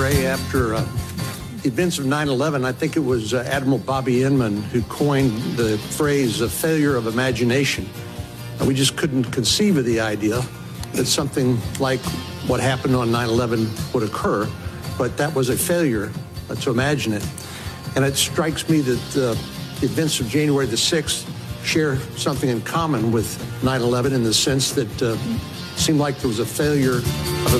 Ray, after the events of 9/11, I think it was Admiral Bobby Inman who coined the phrase "a failure of imagination." We just couldn't conceive of the idea that something like what happened on 9/11 would occur, but that was a failure to imagine it. And it strikes me that the events of January the 6th share something in common with 9/11 in the sense that it seemed like there was a failure of